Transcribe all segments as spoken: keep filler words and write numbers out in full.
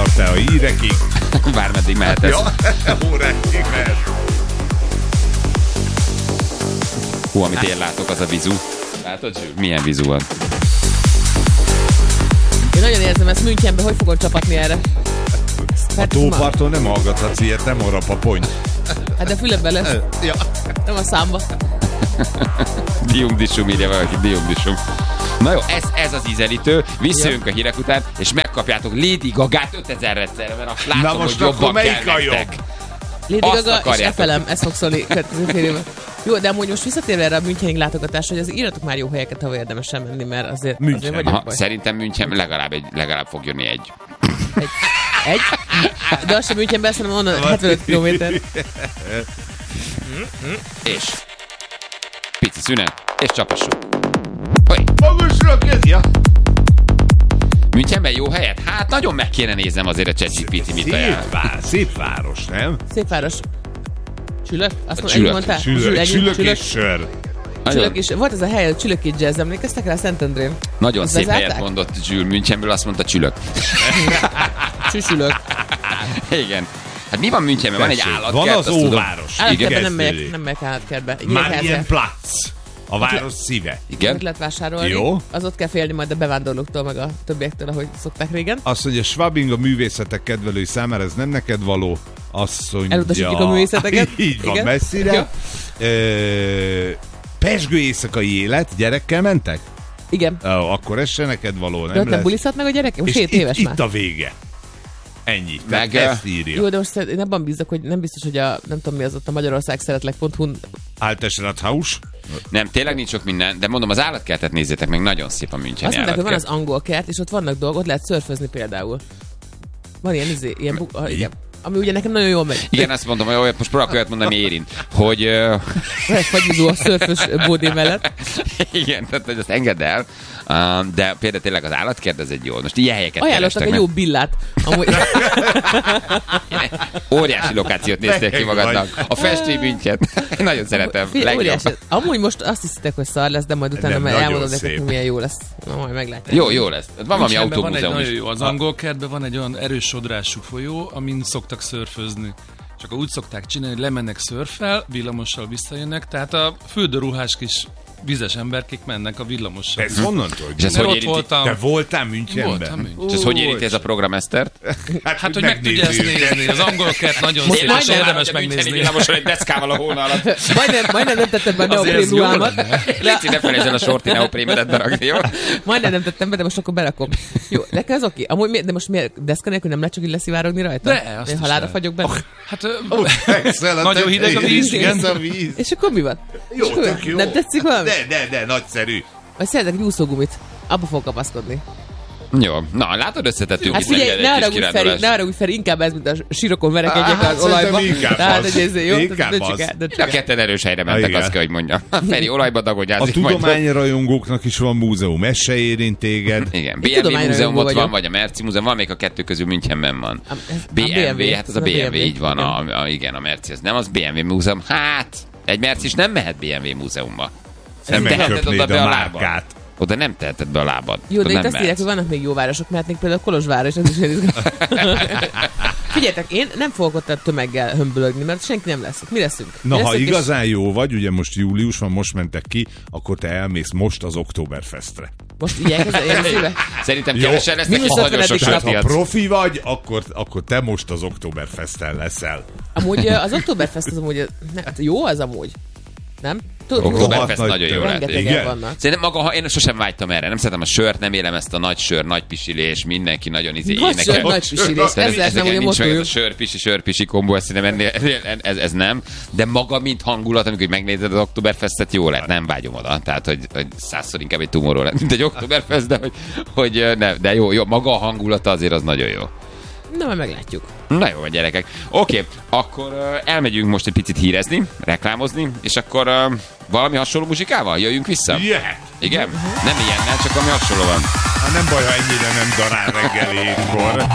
tart-e a hírekig? Bármeddig mehet ez. Ja, óráig mehet. Hú, amit én látok, az a vizu. Látod, Zsül? Milyen vizu van? Én nagyon érzem ezt Münchenben, hogy fogom csapatni erre. A tóparton nem hallgathatsz ilyet, nem orra papony. Hát de fülemben lesz. Ja. Nem a számba. Diumdisum, írja valaki, diumdisum. Na jó, ez, ez az ízelítő, visszajönk a hírek után, és megkapjátok Lady Gagát ötezer egyszerre, mert azt látom, Na most hogy jobban melyik kell a jobb? nektek. Lady Azt Gaga és akarjátok. ef el em, ez fog szólni következő fél évben. Jó, de amúgy most visszatérve erre a Münchenig látogatásra, hogy az írjatok már jó helyeket, ha érdemesen menni, mert azért, München. azért vagyok Aha, baj. szerintem München legalább, egy, legalább fog jönni egy. Egy? Egy? De az sem Münchenben, szerintem onnan hetvenöt kilométer. És pici szünet, és csapassuk. Hogy? Magasra kezdja. Münchenben jó helyet? Hát nagyon meg kéne néznem azért a ChatGPT mit ajánl. Szép, vá- szép város, nem? Szép város. Csülök? Azt mondom, Csülök. ennyi mondtál? Csülök, ennyi? csülök Csülök? és sör. Csülök is. Volt ez a hely, a Csülöki Jazz, emlékeztek rá Szentendrén? Nagyon Azt szép helyet bezárták? mondott Zsül Münchenből, azt mondta csülök. Csüsülök. Igen. Hát mi van Münchenben? Van egy Tessék, állatkert, van az azt tudom. óváros. Állatkertben nem Kezdődik. megyek, nem megyek állatkertbe. Marienplatz. A város szíve. Igen? Mit lehet vásárolni. Jó. Az ott kell félni majd a bevándorlóktól, meg a többiektől, ahogy szokták régen. Azt mondja, Schwabing a művészetek kedvelői számára, ez nem neked való. Azt mondja... Elutasítjuk a művészeteket. Így van, Igen. messzire. Ö, Pezsgő éjszakai élet, gyerekkel mentek? Igen. Ó, akkor ez se neked való, De nem ott nem lesz. bulizhat meg a gyerek? Most És hét itt, éves itt már. a vége. Ennyi. Meg, Meg ezt írja. Jó, de most én abban bízok, hogy nem biztos, hogy a, nem tudom mi az ott a Magyarország szeretlek pont hun. Altes Rathaus. Nem, tényleg nincs sok minden, de mondom, az állatkertet nézzétek meg, nagyon szép a Müncheni Azt mondták, hogy van az állatkert. angol kert, és ott vannak dolgok, ott lehet szörfözni például. Van ilyen, izé, ilyen bu- ah, igen. Ami ugye nekem nagyon jól megy. Igen, azt mondom, hogy olyat, most próbálok olyat mondani, érint. Hogy... Uh, Van egy fagyizó a szörfös bódé mellett. igen, tehát hogy azt engedd el. Uh, de például tényleg az állatkert, ez egy jó. Most ilyen helyeket Ajánlottak kerestek, egy jó nem? billát. Amúgy, Óriási lokációt néztél ki Meg magadnak. A festői München. Nagyon szeretem. Figyelj, Legjobb. óriási. Amúgy most azt hiszitek, hogy szar lesz, de majd utána Nem, már nagyon elmondod nektek, szép. hogy milyen jó lesz. Na, majd meglátják. Jó, jó lesz. Van valami Münchenben van egy autómúzeum nagyon is. jó, az angol kertben van egy olyan erős sodrású folyó, amin szoktak szörfözni. Csak úgy szokták csinálni, hogy lemennek szörffel, villamossal visszajönnek, tehát a fürdőruhás kis vizes emberkék mennek a villamossal. Ez honnan tudod? És ez Mert hogy ott érinti? voltam. Te voltál Münchenben? Voltam München. És ez hogy érinti ez a programesztert? Hát, hogy meg tudja ezt nézni. Az angol kert nagyon szép, és majdnem érdemes Müncheni megnézni. villamoson egy deszkával a hóna alatt. Majdnem, majdnem nem tettem be a Azért neoprém ez jó ruhámat. lenne. Léci, ne felejtsd el a sorti neoprémedet berakni, jó? Majdnem nem tettem be, de most akkor berakom. Jó, nekem az oké. Amúgy, mi- de most miért deszka nélkül nem lehet csak így leszivárogni rajta? De, azt Én is halálra lehet. fagyok benne. Hát ö, nagyon hideg a víz, igen. a víz. És akkor mi van? Jó, És akkor tök jó. Nem tetszik valami? De, de, de, nagyszerű. Vagy szeretek egy úszógumit. Abba fog kapaszkodni. Jó, na látod, összetettünk Hát itt figyelj, neked ne egy arra kis úgy Feri, kirándulás. ne arra úgy Feri, inkább ez, mint a sírokon verekedjek Hát, az olajba. szerintem inkább Tehát, az. hogy ez jó. Inkább tehát ne az. csikál, ne A csikál. ketten erős helyre mentek, Igen. azt kell, hogy mondjam. Feri, olajba A dagonyázik majd. tudományrajongóknak is van múzeum, ez se érint téged. Igen, Én bé em vé tudományrajongó múzeum ott van, vagyok. vagy a Merci múzeum, van még a kettő közül Münchenben van. A- ez- a bé em vé, bé em vé, hát az a ez a bé em vé, bé em vé, így van, a, a, igen, a Merci, ez nem az bé em vé múzeum. Hát, egy Merci is nem mehet bé em vé múzeumba. Nem teheted megköpnéd oda be a a lábad. márkát. Oda nem teheted be a lábad. Jó, Oda de itt nem azt írják, mehetsz. hogy vannak még jó városok, mehetnénk például Kolozsváros, ez is izgalmas. Figyeljetek, én nem fogok ott a tömeggel hömbölögni, mert senki nem lesz. Mi leszünk? Na, Mi ha leszünk, és- igazán jó vagy, ugye most július van, most mentek ki, akkor te elmész most az Oktoberfestre. Most ilyen ez ilyen szíve? Szerintem Jó. kevesen lesznek, Mínusz ha nagyon sok ötvenedik Tehát ha piac. profi vagy, akkor, akkor te most az Oktoberfesten leszel. Amúgy ö, az Oktoberfest az amúgy, ne, hát jó az amúgy. Nem? Tudod, Oktoberfest Rohadt nagyon nagy jó tör. lehet. rengetegen Igen. vannak. Szerintem maga, ha én sosem vágytam erre, nem szeretem a sört, nem élem ezt a nagy sör, nagy pisilés, mindenki nagyon izé Nagy énekel. sör, nagy pisilés. Szerintem Ez lehet nem, ezeken ugye nincs most meg ez a vagyunk. sörpisi, sörpisi kombó, ezt szerintem ennél, ez, ez nem. De maga, mint hangulat, amikor megnézed az Oktoberfestet, jó lett, nem vágyom oda. Tehát, hogy, hogy százszor inkább egy tumorról lett, mint egy Oktoberfest, de, hogy, hogy ne, de jó, jó, maga a hangulata azért az nagyon jó. Na, majd meglátjuk. Na jó, gyerekek. Oké, akkor uh, elmegyünk most egy picit hírezni, reklámozni, és akkor uh, valami hasonló muzsikával jöjjünk vissza? Yeah. Igen? Nem ilyennel, csak ami hasonló van. Hát nem baj, ha ennyire nem darál reggel hétkor.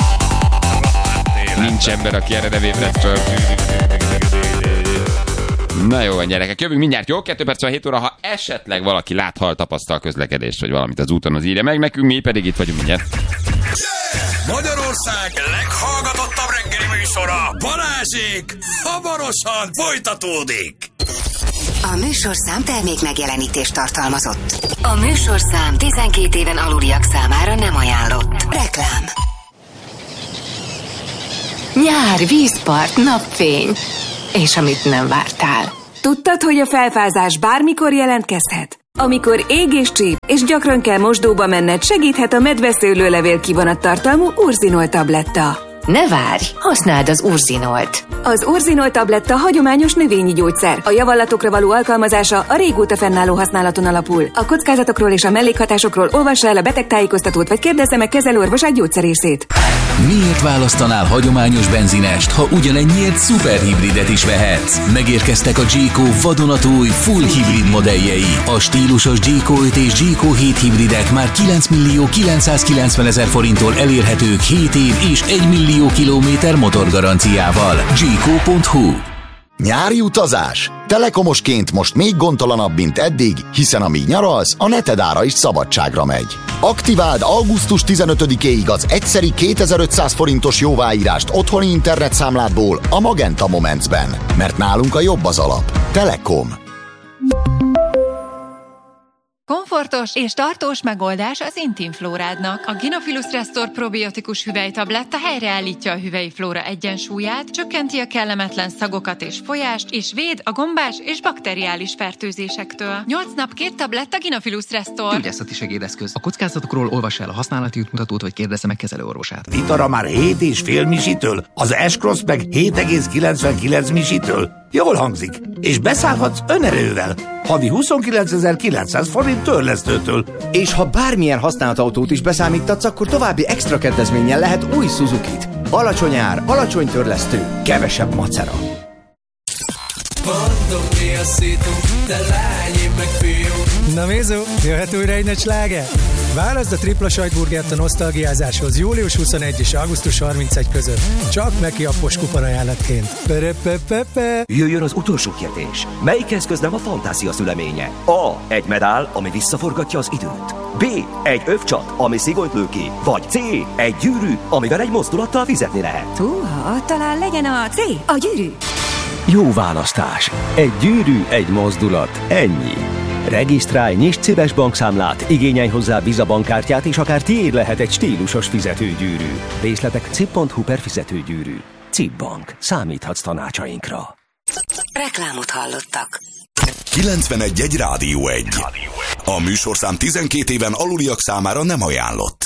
Nincs ember, aki erre nem ébredt föl. Na jó van, gyerekek, jövünk mindjárt, jó? kettő perc van hét óra, ha esetleg valaki lát, hal, tapasztal közlekedést, vagy valamit az úton, az írja meg nekünk, mi pedig itt vagyunk mindjárt. Yeah! Magyarország leghallgatottabb reggeli műsora, Balázsék, hamarosan folytatódik. A műsorszám termék megjelenítést tartalmazott. A műsorszám tizenkét éven aluliak számára nem ajánlott. Reklám. Nyár, vízpart, napfény. És amit nem vártál. Tudtad, hogy a felfázás bármikor jelentkezhet? Amikor ég és csíp, és gyakran kell mosdóba menned, segíthet a medveszőlőlevél kivonat tartalmú Urzinol tabletta. Ne várj, használd az Urzinolt. Az Urzinol tabletta hagyományos növényi gyógyszer. A javallatokra való alkalmazása a régóta fennálló használaton alapul. A kockázatokról és a mellékhatásokról olvassa el a betegtájékoztatót, vagy kérdezze meg kezelőorvosát, gyógyszerészét. Miért választanál hagyományos benzinest, ha ugyanennyiért szuperhibridet is vehetsz? Megérkeztek a G-Co vadonatúj full hibrid modelljei. A stílusos G-Co öt és G-Co hét hibridek már kilenc millió kilencszázkilencvenezer forinttól elérhetők hét év és egy millió kilométer motorgaranciával. G-Co pont hu. Nyári utazás? Telekomosként most még gondtalanabb, mint eddig, hiszen amíg nyaralsz, a netedára is szabadságra megy. Aktiváld augusztus tizenötödikéig az egyszeri kétezer-ötszáz forintos jóváírást otthoni internetszámládból a Magenta Momentsben, mert nálunk a jobb az alap. Telekom. Komfortos és tartós megoldás az intimflórádnak. A Gynophilus Restore probiotikus hüvelytabletta helyreállítja a hüvelyflóra egyensúlyát, csökkenti a kellemetlen szagokat és folyást, és véd a gombás és bakteriális fertőzésektől. nyolc nap két tabletta Gynophilus Restore. Gyógyászati segédeszköz. A kockázatokról olvassa el a használati útmutatót, vagy kérdezze meg kezelőorvosát. Itara már hét és fél misitől, az S-Cross meg hét egész kilencvenkilenc misitől. Jól hangzik, és beszállhatsz önerővel. Havi huszonkilencezer-kilencszáz forint törlesztőtől. És ha bármilyen használt autót is beszámítatsz, akkor további extra kedvezménnyel lehet új Suzukit. Alacsony ár, alacsony törlesztő, kevesebb macera. Mondom, mi a szitu, te lány, én meg fiú. Na Mézó, jöhet újra egy nagy sláger? Válaszd a tripla sajtburgert a nosztalgiázáshoz július huszonegyedike és augusztus harmincegyedike között. Csak Meki appos kuponajánlatként. Perepepepe. Jöjjön az utolsó kérdés. Melyik eszköz nem a fantázia szüleménye? A. Egy medál, ami visszaforgatja az időt. B. Egy övcsat, ami szigonyt lő ki. Vagy C. Egy gyűrű, amivel egy mozdulattal fizetni lehet. Húha, talán legyen a C. A gyűrű. Jó választás. Egy gyűrű, egy mozdulat. Ennyi. Regisztrálj, nyisd Cibes bankszámlát, igényelj hozzá Visa bankkártyát, és akár tiéd lehet egy stílusos fizetőgyűrű. Részletek cib pont hu per fizetőgyűrű. Cib Bank. Számíthatsz tanácsainkra. Reklámot hallottak. kilencvenegy egy Rádió egy. A műsorszám tizenkét éven aluliak számára nem ajánlott.